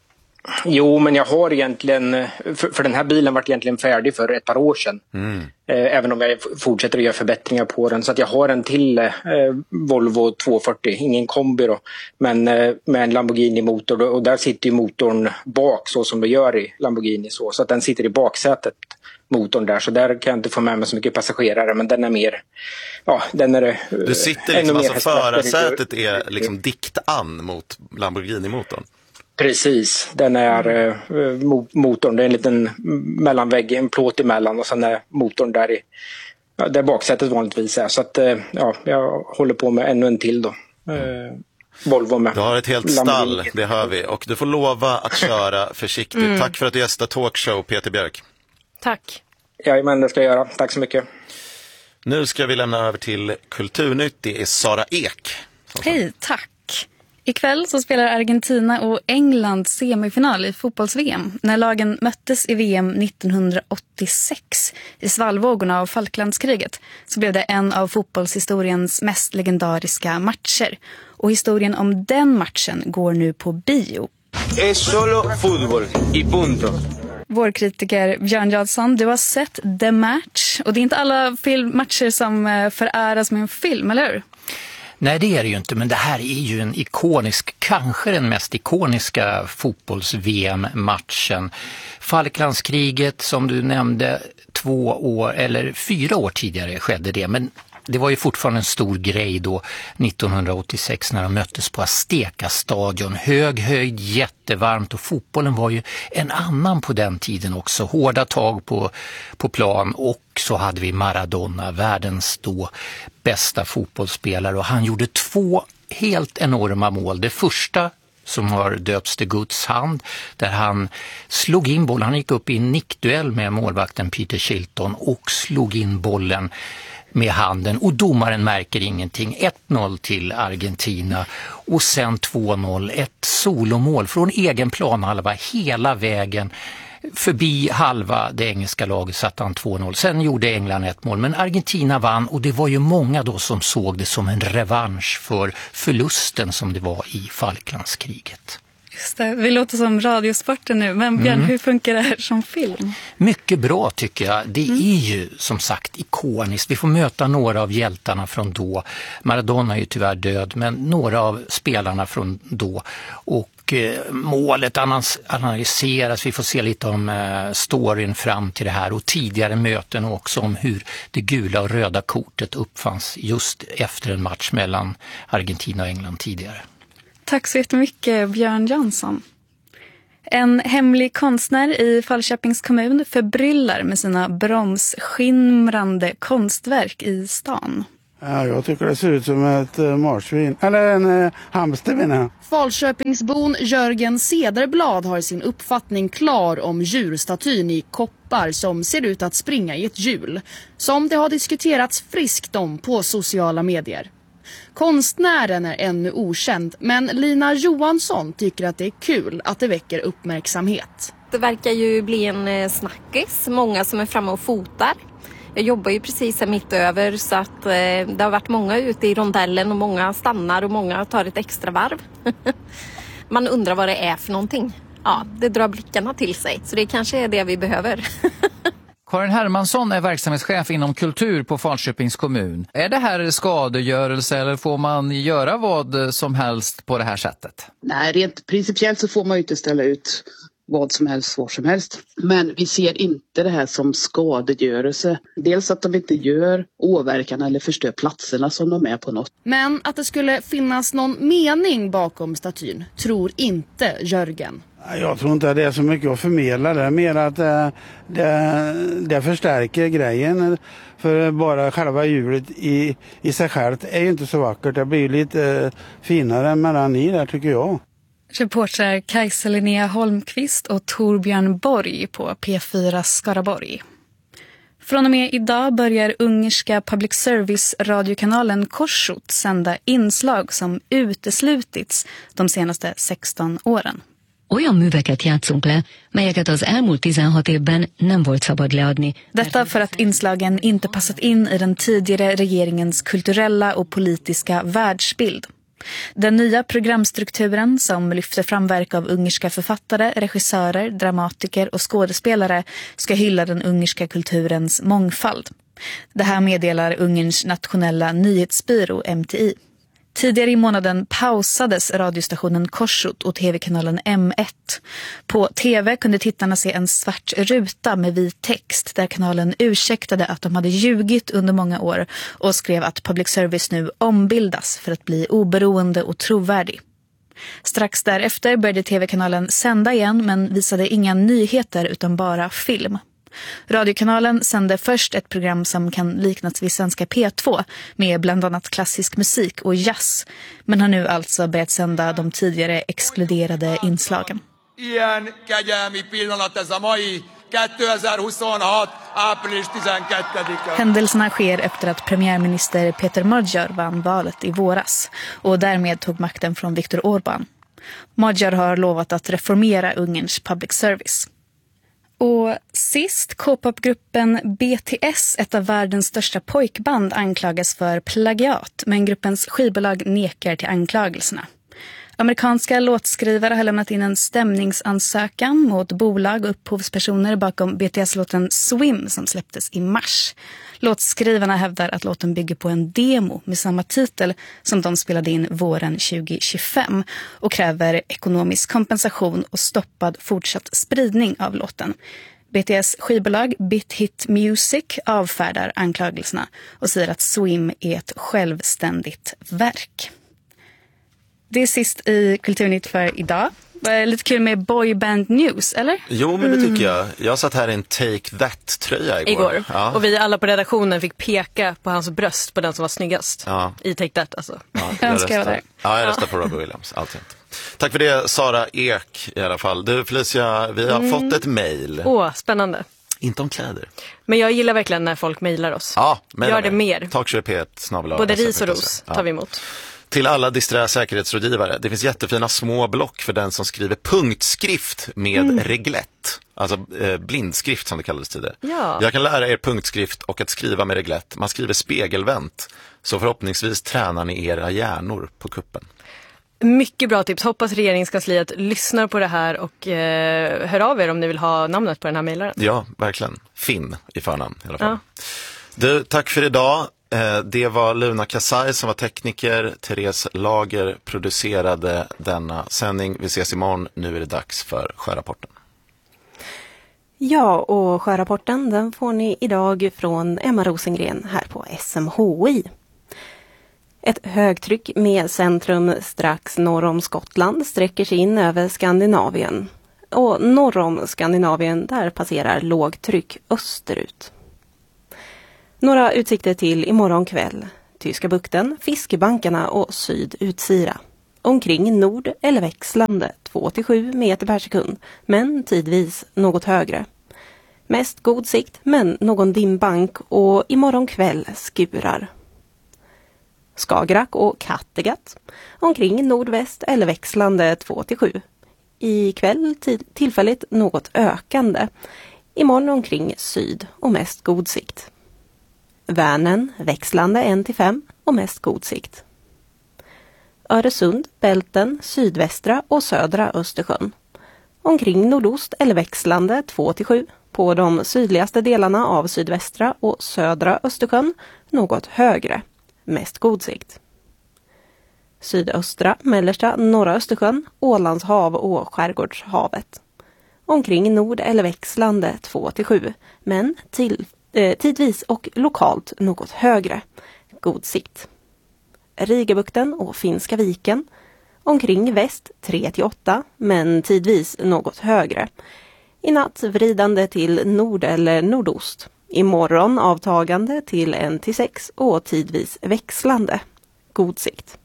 Jo, men jag har egentligen, för, för den här bilen var egentligen färdig för ett par år sedan. Mm. Eh, även om jag fortsätter att göra förbättringar på den. Så att jag har en till eh, Volvo tvåhundrafyrtio, ingen kombi då, men eh, med en Lamborghini-motor. Och där sitter ju motorn bak så som det gör i Lamborghini. Så, så att den sitter i baksätet, motorn där. Så där kan jag inte få med mig så mycket passagerare, men den är mer, ja, den är det. Du sitter liksom, alltså förarsätet är liksom dikt an mot Lamborghini-motorn. Precis, den är eh, motorn, det är en liten mellanvägg, en plåt emellan och sen är motorn där i, ja, där baksätet vanligtvis är. Så att eh, ja, jag håller på med ännu en till då. Eh, Volvo med. Du har ett helt stall, det hör vi. Och du får lova att köra försiktigt. Mm. Tack för att du gästade Talkshow, Peter Björk. Tack. Ja, men det ska jag göra. Tack så mycket. Nu ska vi lämna över till Kulturnytt. Det är Sara Ek. Hej, tack. Ikväll så spelar Argentina och England semifinal i fotbolls-V M. När lagen möttes i V M nittonhundraåttiosex i svallvågorna av Falklandskriget så blev det en av fotbollshistoriens mest legendariska matcher. Och historien om den matchen går nu på bio. Es solo fútbol y punto. Vår kritiker Björn Jansson, du har sett The Match. Och det är inte alla filmmatcher som föräras med en film, eller hur? Nej, det är det ju inte, men det här är ju en ikonisk, kanske den mest ikoniska fotbolls-V M-matchen. Falklandskriget, som du nämnde, två år eller fyra år tidigare skedde det, men det var ju fortfarande en stor grej då nittonhundraåttiosex när de möttes på Azteca-stadion. Hög höjd, jättevarmt och fotbollen var ju en annan på den tiden också. Hårda tag på, på plan och så hade vi Maradona, världens då bästa fotbollsspelare och han gjorde två helt enorma mål. Det första som har döpts till Guds hand där han slog in bollen. Han gick upp i en nickduell med målvakten Peter Shilton och slog in bollen med handen och domaren märker ingenting. ett noll till Argentina och sen två noll. Ett solomål från egen planhalva hela vägen förbi halva det engelska laget satte han två noll. Sen gjorde England ett mål men Argentina vann och det var ju många då som såg det som en revansch för förlusten som det var i Falklandskriget. Just det, vi låter som radiosporten nu, men Björn, mm. hur funkar det här som film? Mycket bra tycker jag. Det mm. är ju som sagt ikoniskt. Vi får möta några av hjältarna från då. Maradona är ju tyvärr död, men några av spelarna från då. Och eh, målet analyseras. Vi får se lite om eh, storyn fram till det här och tidigare möten också om hur det gula och röda kortet uppfanns just efter en match mellan Argentina och England tidigare. Tack så jättemycket, Björn Jansson. En hemlig konstnär i Falköpings kommun förbryllar med sina bromsskimrande konstverk i stan. Ja, jag tycker det ser ut som ett uh, marsvin, eller en uh, hamstervinna. Falköpingsbon Jörgen Cederblad har sin uppfattning klar om djurstatyn i koppar som ser ut att springa i ett hjul, som det har diskuterats friskt om på sociala medier. Konstnären är ännu okänd, men Lina Johansson tycker att det är kul att det väcker uppmärksamhet. Det verkar ju bli en snackis, många som är framme och fotar. Jag jobbar ju precis här mitt över så att eh, det har varit många ute i rondellen och många stannar och många tar ett extra varv. Man undrar vad det är för någonting. Ja, det drar blickarna till sig, så det kanske är det vi behöver. Karin Hermansson är verksamhetschef inom kultur på Falköpings kommun. Är det här skadegörelse eller får man göra vad som helst på det här sättet? Nej, rent principiellt så får man ju inte ställa ut vad som helst, var som helst. Men vi ser inte det här som skadegörelse. Dels att de inte gör åverkan eller förstör platserna som de är på något. Men att det skulle finnas någon mening bakom statyn tror inte Jörgen. Jag tror inte att det är så mycket att förmedla. Det är mer att det, det, det förstärker grejen. För bara själva hjulet i, i sig självt är ju inte så vackert. Det blir lite finare mellan i där tycker jag. Reporter Kajsa Linnea Holmqvist och Torbjörn Borg på P fyra Skaraborg. Från och med idag börjar ungerska public service radiokanalen Kossuth sända inslag som uteslutits de senaste sexton åren. Olyan műveket játszunk le, melyeket az elmúlt tizenhat évben nem volt szabad leadni. Detta för att inslagen inte passat in i den tidigare regeringens kulturella och politiska världsbild. Den nya programstrukturen som lyfter fram verk av ungerska författare, regissörer, dramatiker och skådespelare ska hylla den ungerska kulturens mångfald. Det här meddelar Ungerns nationella nyhetsbyrå M T I. Tidigare i månaden pausades radiostationen Kossuth och tv-kanalen M ett. På tv kunde tittarna se en svart ruta med vit text där kanalen ursäktade att de hade ljugit under många år och skrev att public service nu ombildas för att bli oberoende och trovärdig. Strax därefter började tv-kanalen sända igen men visade inga nyheter utan bara film. Radiokanalen sände först ett program som kan liknas vid svenska P två med bland annat klassisk musik och jazz, men har nu alltså börjat sända de tidigare exkluderade inslagen. Ilyen kegyelmi pillanat ez a mai kétezer-huszonhat április tizenkettedike. Händelserna sker efter att premiärminister Peter Magyar vann valet i våras och därmed tog makten från Viktor Orbán. Magyar har lovat att reformera Ungerns public service. Och sist, K-popgruppen B T S, ett av världens största pojkband, anklagas för plagiat, men gruppens skivbolag nekar till anklagelserna. Amerikanska låtskrivare har lämnat in en stämningsansökan mot bolag och upphovspersoner bakom B T S-låten Swim som släpptes i mars. Låtskrivarna hävdar att låten bygger på en demo med samma titel som de spelade in våren tjugo tjugofem och kräver ekonomisk kompensation och stoppad fortsatt spridning av låten. B T S skivbolag Bit Hit Music avfärdar anklagelserna och säger att Swim är ett självständigt verk. Det är sist i Kulturnytt för idag. Lite kul med boyband news, eller? Jo, men det tycker jag. Jag satt här i en Take That-tröja igår. Igår. Ja. Och vi alla på redaktionen fick peka på hans bröst på den som var snyggast. Ja. I Take That, alltså. Ja, jag, röstar, där. Ja, jag röstar ja. på Robbie Williams. Alltid. Tack för det, Sara Ek i alla fall. Du, Felicia, vi har mm. fått ett mejl. Åh, spännande. Inte om kläder. Men jag gillar verkligen när folk mejlar oss. Ja, gör det mer. Talkshow.pet snabel-a. Både ris och ros tar vi emot. Till alla disträ säkerhetsrådgivare. Det finns jättefina små block för den som skriver punktskrift med mm. reglett. Alltså eh, blindskrift som det kallades tidigare. Ja. Jag kan lära er punktskrift och att skriva med reglett. Man skriver spegelvänt. Så förhoppningsvis tränar ni era hjärnor på kuppen. Mycket bra tips. Hoppas regeringskansliet lyssnar på det här och eh, hör av er om ni vill ha namnet på den här mejlaren. Ja, verkligen. Finn i förnamn i alla fall. Ja. Du, tack för idag. Eh, det var Luna Kasai som var tekniker. Therese Lager producerade denna sändning. Vi ses imorgon. Nu är det dags för Sjörapporten. Ja, och Sjörapporten den får ni idag från Emma Rosengren här på S M H I. Ett högtryck med centrum strax norr om Skottland sträcker sig in över Skandinavien. Och norr om Skandinavien där passerar lågtryck österut. Några utsikter till imorgon kväll. Tyska bukten, Fiskebankarna och Sydutsira. Omkring nord eller växlande två till sju meter per sekund, men tidvis något högre. Mest god sikt, men någon dimbank och imorgon kväll skurar. Skagerrak och Kattegatt. Omkring nordväst eller växlande två till sju. I kväll tid, tillfälligt något ökande. Imorgon omkring syd och mest god sikt. Vänern växlande en till fem och mest god sikt. Öresund, Bälten, sydvästra och södra Östersjön. Omkring nordost eller växlande två till sju. På de sydligaste delarna av sydvästra och södra Östersjön något högre. Mest god sikt. Sydöstra, mellersta, norra Östersjön, Ålandshav och Skärgårdshavet. Omkring nord eller växlande två till sju, men till, eh, tidvis och lokalt något högre. God sikt. Rigabukten och Finska viken. Omkring väst tre till åtta, men tidvis något högre. I natt vridande till nord eller nordost. Imorgon avtagande till en till sex och tidvis växlande. God sikt.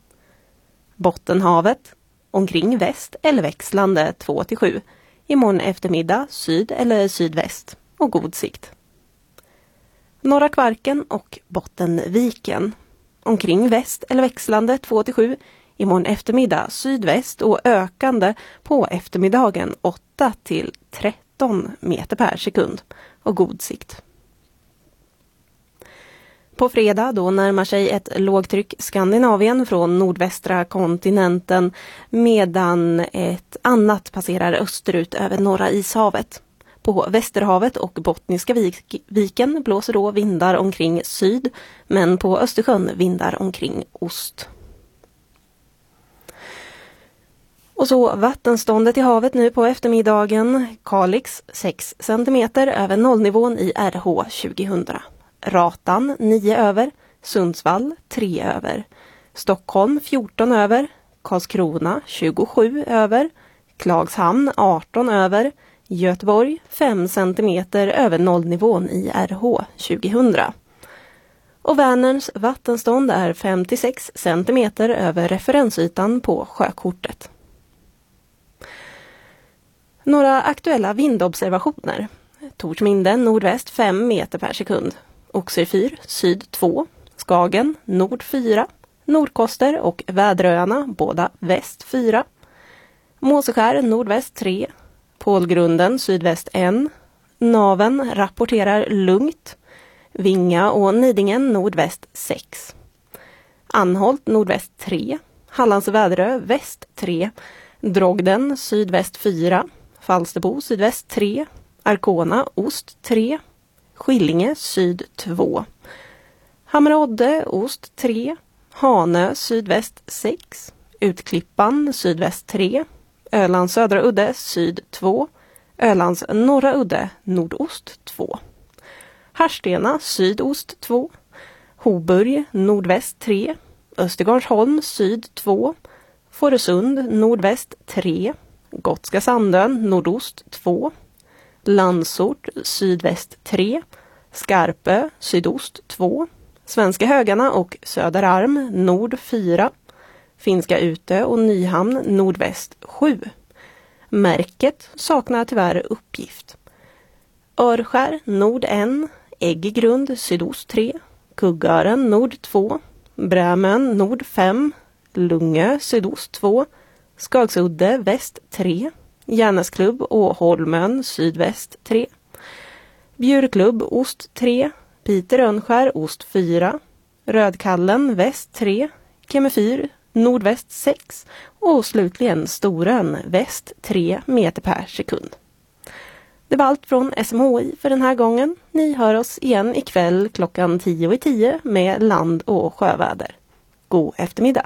Bottenhavet. Omkring väst eller växlande två till sju. Imorgon eftermiddag syd eller sydväst och god sikt. Norra Kvarken och Bottenviken. Omkring väst eller växlande två till sju. Imorgon eftermiddag sydväst och ökande på eftermiddagen åtta till tretton meter per sekund och god sikt. På fredag då närmar sig ett lågtryck Skandinavien från nordvästra kontinenten medan ett annat passerar österut över norra ishavet. På Västerhavet och Bottniska viken blåser då vindar omkring syd, men på Östersjön vindar omkring ost. Och så vattenståndet i havet nu på eftermiddagen. Kalix sex centimeter över nollnivån i R H tjugohundra. Ratan nio över. Sundsvall tre över. Stockholm fjorton över. Karlskrona tjugosju över. Klagshamn arton över. Göteborg fem centimeter över nollnivån i R H tjugohundra. Och Vänerns vattenstånd är fem till sex centimeter över referensytan på sjökortet. Några aktuella vindobservationer. Torsminde nordväst fem meter per sekund. Oxerfyr syd två. Skagen nord fyra. Nordkoster och Väderöarna båda väst fyra. Måseskär nordväst tre. Pålgrunden sydväst ett. Naven rapporterar lugnt. Vinga och Nidingen nordväst sex. Anholt nordväst tre. Hallands Väderö väst tre. Drogden sydväst fyra. Falsterbo sydväst tre. Arkona ost tre. Skillinge syd två. Hammerodde ost tre. Hanö sydväst sex. Utklippan sydväst tre. Ölands södra udde syd två. Ölands norra udde nordost två. Harstena sydost två. Hoburg nordväst tre. Östergarnsholm syd två. Fårösund nordväst tre. Gotska Sandön nordost två. Landsort sydväst tre. Skarpö sydost två. Svenska Högarna och Söderarm nord fyra. Finska Utö och Nyhamn nordväst sju. Märket saknar tyvärr uppgift. Örskär nord ett. Äggegrund sydost tre. Kuggören nord två. Brämön nord fem. Lungö sydost två. Skagsudde väst tre. Järnäsklubb och Holmön sydväst tre. Bjurklubb ost tre. Piter Önskär ost fyra. Rödkallen väst tre. Kemefyr nordväst sex och slutligen Storön väst tre meter per sekund. Det var allt från S M H I för den här gången. Ni hör oss igen ikväll klockan tio i tio med land- och sjöväder. God eftermiddag!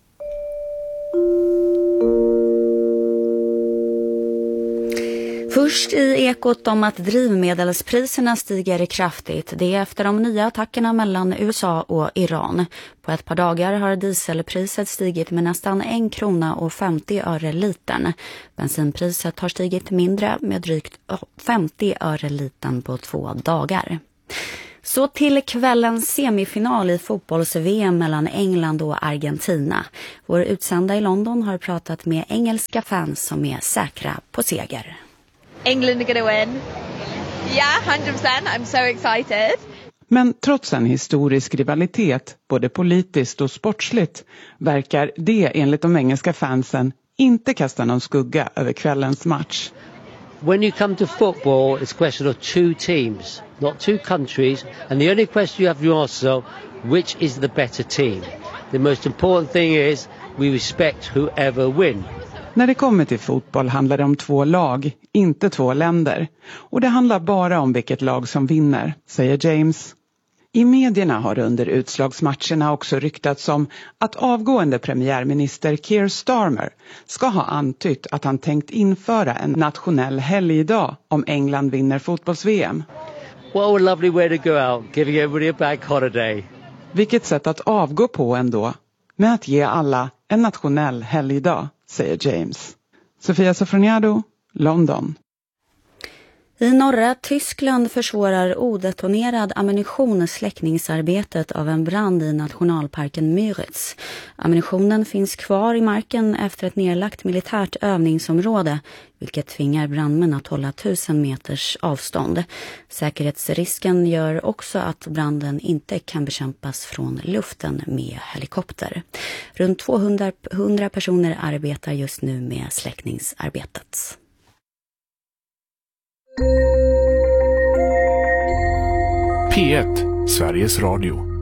Först i ekot om att drivmedelspriserna stiger kraftigt. Det är efter de nya attackerna mellan U S A och Iran. På ett par dagar har dieselpriset stigit med nästan en krona och femtio öre litern. Bensinpriset har stigit mindre med drygt femtio öre litern på två dagar. Så till kvällens semifinal i fotbolls-V M mellan England och Argentina. Vår utsända i London har pratat med engelska fans som är säkra på seger. England are going to win. Yeah, one hundred percent. I'm so excited. Men trots en historisk rivalitet, både politiskt och sportsligt, verkar det enligt de engelska fansen inte kasta någon skugga över kvällens match. When you come to football, it's a question of two teams, not two countries. And the only question you have to ask yourself, which is the better team? The most important thing is we respect whoever wins. När det kommer till fotboll handlar det om två lag, inte två länder. Och det handlar bara om vilket lag som vinner, säger James. I medierna har under utslagsmatcherna också ryktats om att avgående premiärminister Keir Starmer ska ha antytt att han tänkt införa en nationell helgdag om England vinner fotbolls-V M. What a lovely way to go out, giving everybody a bank holiday. Vilket sätt att avgå på ändå, med att ge alla en nationell helgdag, säger James. Sofia Sofroniado, London. I norra Tyskland försvårar odetonerad ammunition släckningsarbetet av en brand i nationalparken Müritz. Ammunitionen finns kvar i marken efter ett nedlagt militärt övningsområde, vilket tvingar brandmän att hålla tusen meters avstånd. Säkerhetsrisken gör också att branden inte kan bekämpas från luften med helikopter. Runt tvåhundra personer arbetar just nu med släckningsarbetet. P ett, Sveriges Radio.